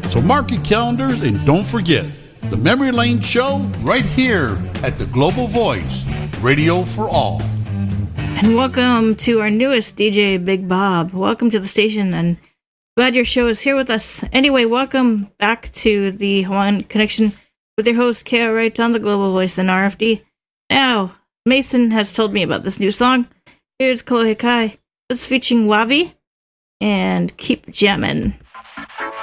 So mark your calendars and don't forget the Memory Lane Show right here at the Global Voice, Radio for All. And welcome to our newest DJ, Big Bob. Welcome to the station, and glad your show is here with us. Anyway, welcome back to the Hawaiian Connection with your host, Kara Wright, on the Global Voice and RFD. Now, Mason has told me about this new song. Here's Kalohe Kai. This is featuring Wavi, and keep jammin'.